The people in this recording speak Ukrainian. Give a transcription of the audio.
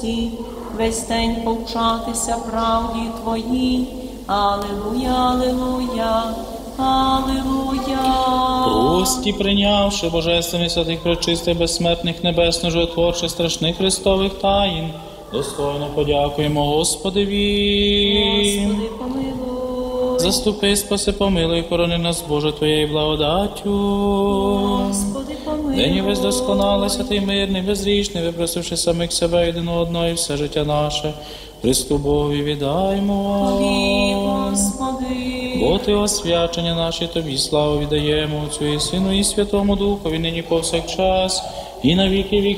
святості, весь день повчатися правді Твоїй. Алілуя, алілуя, алілуя. Прості, прийнявши божественних святих, пречистих, безсмертних, небесно, животворчих, страшних Христових таїн, достойно подякуємо Господеві. Господи, помилуй. Заступи, спаси, помилуй, корони нас, Боже, Твоєю благодаттю. Господи, помилуй. Нині весь досконалий, святий, мирний, безрічний, випросивши самих себе єдино одного і все життя наше, Христу Богові віддаймо. Тобі, Господи. Бо Ти освячення наші, Тобі славу віддаємо, Отцю і Сину і Святому Духові, нині повсякчас, і на віки віків.